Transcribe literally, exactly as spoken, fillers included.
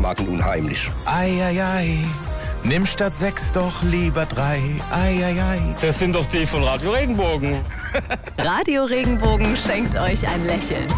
fragend unheimlich. Eieiei, nimm statt sechs doch lieber drei. Eieiei. Das sind doch die von Radio Regenbogen. Radio Regenbogen schenkt euch ein Lächeln.